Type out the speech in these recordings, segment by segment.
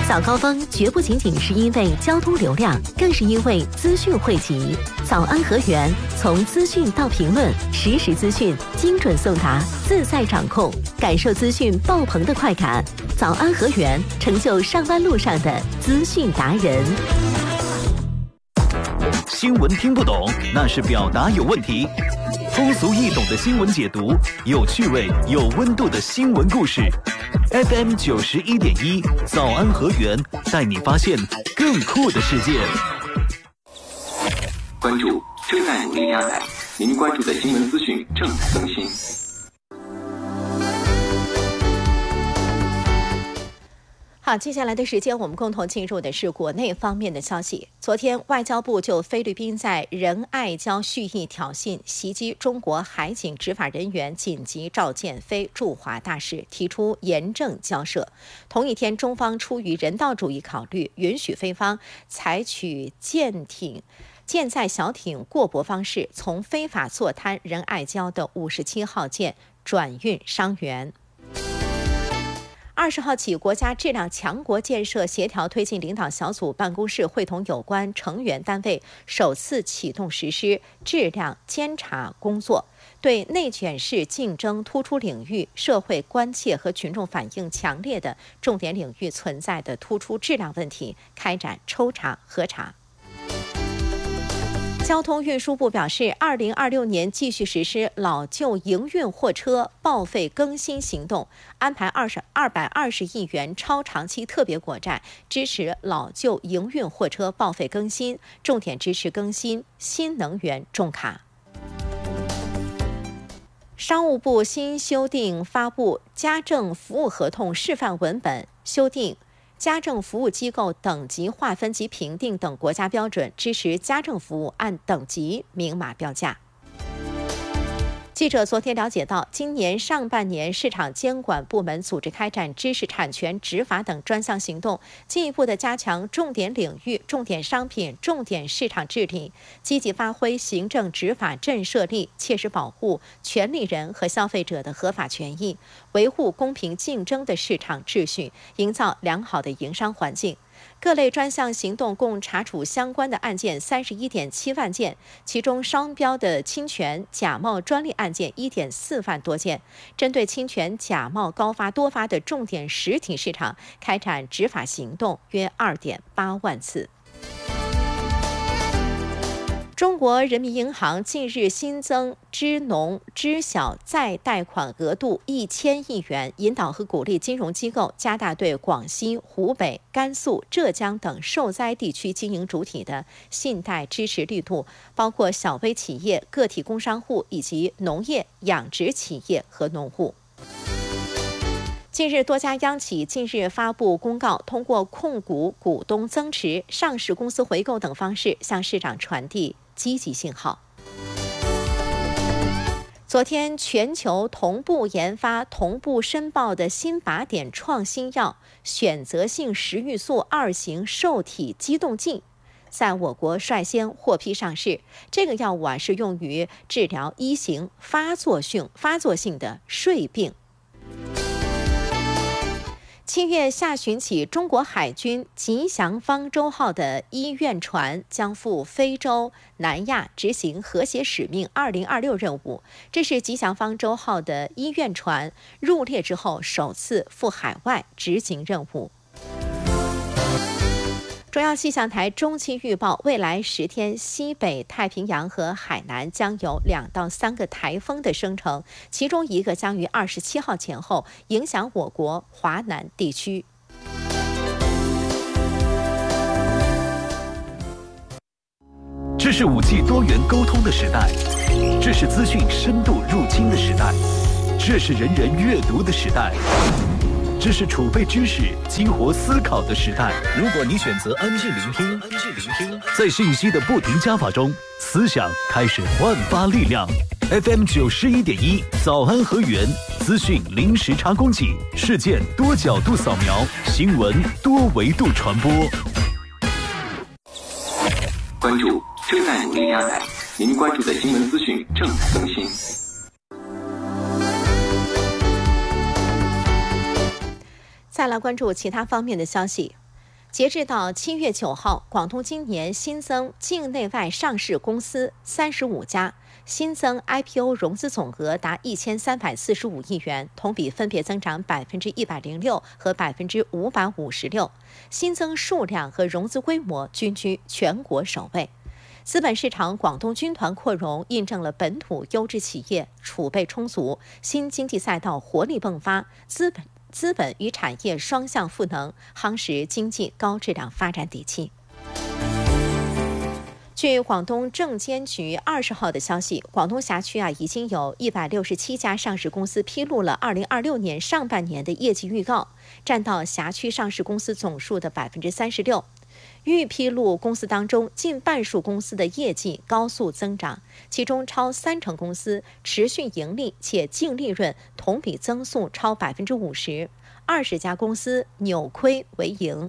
早高峰绝不仅仅是因为交通流量，更是因为资讯汇集。早安河源，从资讯到评论，实时资讯精准送达，自在掌控，感受资讯爆棚的快感。早安河源，成就上班路上的资讯达人。 新闻听不懂，那是表达有问题。通俗易懂的新闻解读，有趣味、有温度的新闻故事。FM 91.1，早安河源，带你发现更酷的世界。 关注正在努力加载，您关注的新闻资讯正在更新。 好，接下来的时间我们共同进入的是国内方面的消息。昨天，外交部就菲律宾在仁爱礁蓄意挑衅、袭击中国海警执法人员紧急召见菲驻华大使，提出严正交涉。同一天，中方出于人道主义考虑，允许菲方采取舰载小艇过驳方式，从非法坐滩仁爱礁的57号舰转运伤员。20号起，国家质量强国建设协调推进领导小组办公室会同有关成员单位，首次启动实施质量监察工作，对内卷式竞争突出领域、社会关切和群众反映强烈的重点领域存在的突出质量问题开展抽查核查。交通运输部表示，2026年继续实施老旧营运货车报废更新行动，安排220亿元超长期特别国债，支持老旧营运货车报废更新，重点支持更新新能源重卡。商务部新修订发布家政服务合同示范文本，修订家政服务机构等级划分及评定等国家标准，支持家政服务按等级明码标价。记者昨天了解到，今年上半年市场监管部门组织开展知识产权执法等专项行动，进一步的加强重点领域、重点商品、重点市场治理，积极发挥行政执法震慑力，切实保护权利人和消费者的合法权益，维护公平竞争的市场秩序，营造良好的营商环境。各类专项行动共查处相关的案件31.7万件，其中商标的侵权、假冒专利案件1.4万多件。针对侵权、假冒高发多发的重点实体市场，开展执法行动约2.8万次。中国人民银行近日新增支农支小再贷款额度1000亿元，引导和鼓励金融机构加大对广西、湖北、甘肃、浙江等受灾地区经营主体的信贷支持力度，包括小微企业、个体工商户以及农业、养殖企业和农户。近日，多家央企发布公告，通过控股、股东增持、上市公司回购等方式向市场传递积极信号。昨天，全球同步研发、同步申报的新靶点创新药选择性食欲素2型受体激动剂在我国率先获批上市。这个药物是用于治疗1型发作性的睡病。7月下旬起，中国海军吉祥方舟号的医院船将赴非洲、南亚执行和谐使命2026任务。这是吉祥方舟号的医院船入列之后首次赴海外执行任务。中央气象台中期预报，未来10天，西北太平洋和海南将有2到3个台风的生成，其中一个将于27号前后影响我国华南地区。 这是5G 多元沟通的时代，这是资讯深度入侵的时代，这是人人阅读的时代。这是储备知识、激活思考的时代。如果你选择安静聆听，在信息的不停加法中，思想开始焕发力量。FM 91.1，早安河源，资讯零时差供给，事件多角度扫描，新闻多维度传播。 关注正在努力加载，您关注的新闻资讯正在更新。 再来关注其他方面的消息。 截至到7月9号，广东今年新增境内外上市公司35家，新增 IPO 融资总额达1345亿元，同比分别增长106%和556%，新增数量和融资规模均居全国首位。资本市场广东军团扩容，印证了本土优质企业储备充足，新经济赛道活力迸发，资本与产业双向赋能，夯实经济高质量发展底气。据广东证监局20号的消息，广东辖区已经有167家上市公司披露了2026年上半年的业绩预告，占到辖区上市公司总数的36%。预披露公司当中，近半数公司的业绩高速增长，其中超30%公司持续盈利，且净利润同比增速超50%，20家公司扭亏为盈。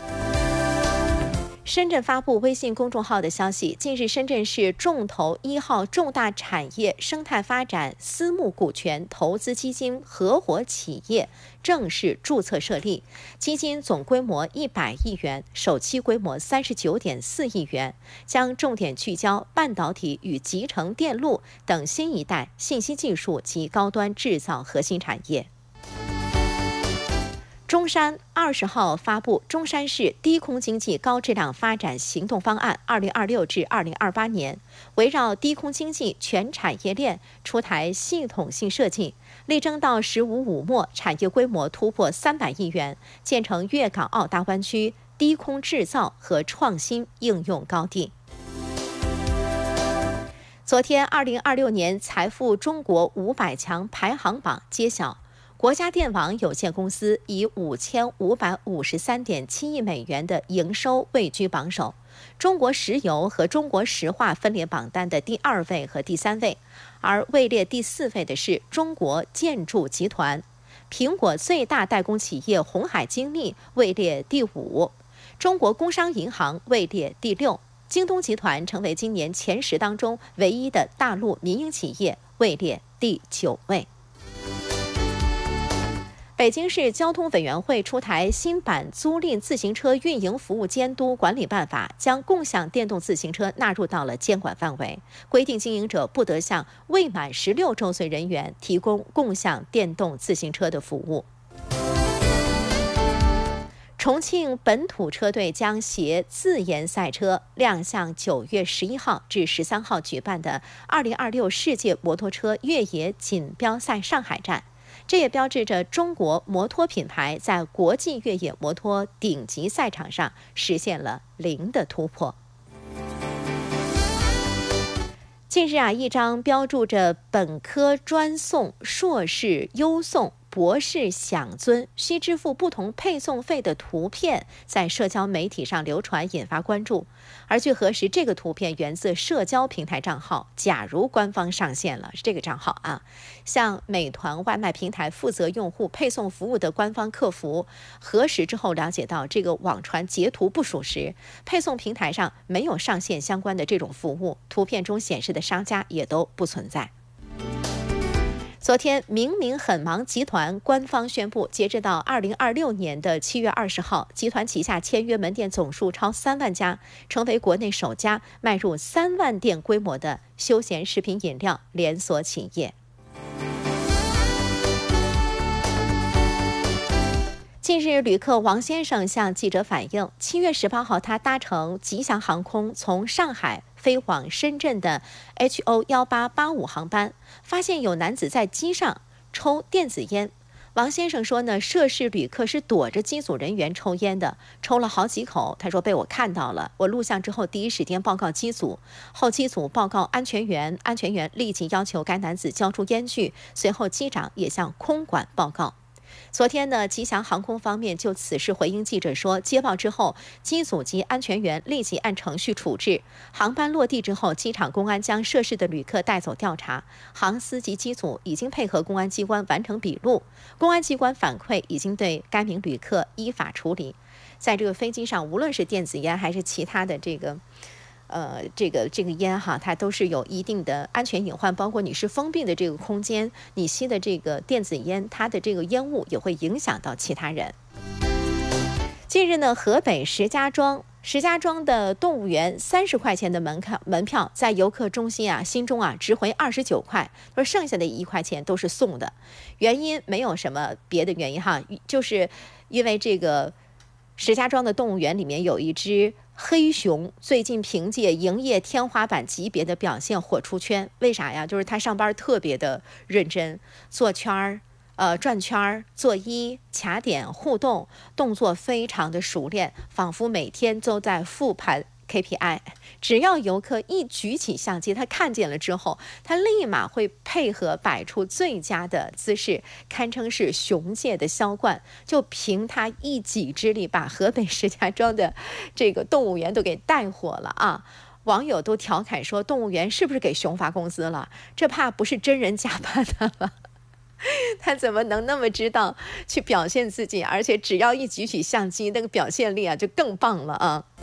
深圳发布微信公众号的消息，近日深圳市重投1号重大产业生态发展私募股权投资基金合伙企业正式注册设立，基金总规模100亿元，首期规模39.4亿元，将重点聚焦半导体与集成电路等新一代信息技术及高端制造核心产业。中山20号发布中山市低空经济高质量发展行动方案2026至2028年，围绕低空经济全产业链出台系统性设计，力争到15末产业规模突破300亿元，建成粤港澳大湾区低空制造和创新应用高地。昨天2026年财富中国500强排行榜揭晓，国家电网有限公司以5553.7亿美元的营收位居榜首，中国石油和中国石化分列榜单的第2位和第3位，而位列第4位的是中国建筑集团。苹果最大代工企业鸿海精密位列第5，中国工商银行位列第6，京东集团成为今年前10当中唯一的大陆民营企业，位列第9位。北京市交通委员会出台新版租赁自行车运营服务监督管理办法，将共享电动自行车纳入到了监管范围，规定经营者不得向未满16周岁人员提供共享电动自行车的服务。重庆本土车队将携自研赛车亮相9月11号至13号举办的2026世界摩托车越野锦标赛上海站，这也标志着中国摩托品牌在国际越野摩托顶级赛场上实现了0的突破。近日一张标注着本科专送、硕士优送、博士享尊，需支付不同配送费的图片在社交媒体上流传，引发关注。而据核实，这个图片源自社交平台账号，假如官方上线了这个账号向美团外卖平台负责用户配送服务的官方客服核实之后了解到，这个网传截图不属实，配送平台上没有上线相关的这种服务，图片中显示的商家也都不存在。昨天，明明很忙集团官方宣布，截止到2026年的7月20号，集团旗下签约门店总数超3万家，成为国内首家迈入3万店规模的休闲食品饮料连锁企业。近日，旅客王先生向记者反映，7月18号他搭乘吉祥航空从上海飞往深圳的 HO1885 航班，发现有男子在机上抽电子烟。王先生说呢，涉事旅客是躲着机组人员抽烟的，抽了好几口。他说被我看到了，我录像之后第一时间报告机组，后机组报告安全员，安全员立即要求该男子交出烟具，随后机长也向空管报告。昨天呢，吉祥航空方面就此事回应记者说，接报之后，机组及安全员立即按程序处置。航班落地之后，机场公安将涉事的旅客带走调查，航司及机组已经配合公安机关完成笔录，公安机关反馈已经对该名旅客依法处理。在这个飞机上，无论是电子烟还是其他的这个烟它都是有一定的安全隐患，包括你是封闭的这个空间，你吸的这个电子烟，它的这个烟雾也会影响到其他人。 近日呢，河北石家庄的动物园30块钱的门票，在游客中心心中值回29块，而剩下的1块钱都是送的。原因没有什么别的原因就是因为这个石家庄的动物园里面有一只黑熊，最近凭借营业天花板级别的表现火出圈。为啥呀？就是他上班特别的认真，做圈儿。转圈、作揖、卡点、互动，动作非常的熟练，仿佛每天都在复盘 KPI。只要游客一举起相机，他看见了之后，他立马会配合摆出最佳的姿势，堪称是熊界的销冠。就凭他一己之力，把河北石家庄的这个动物园都给带火了网友都调侃说，动物园是不是给熊发工资了？这怕不是真人假扮的了。他怎么能那么知道去表现自己，而且只要一举起相机，那个表现力就更棒了